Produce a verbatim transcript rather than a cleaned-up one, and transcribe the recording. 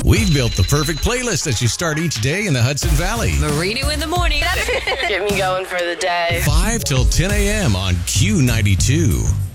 We've built the perfect playlist that you start each day in the Hudson Valley. Marino in the morning. Get me going for the day. five till ten a.m. on Q ninety-two.